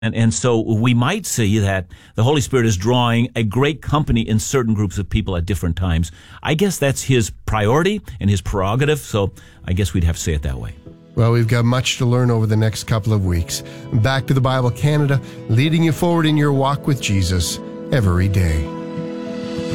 And so we might see that the Holy Spirit is drawing a great company in certain groups of people at different times. I guess that's his priority and his prerogative, so I guess we'd have to say it that way. Well, we've got much to learn over the next couple of weeks. Back to the Bible Canada, leading you forward in your walk with Jesus every day.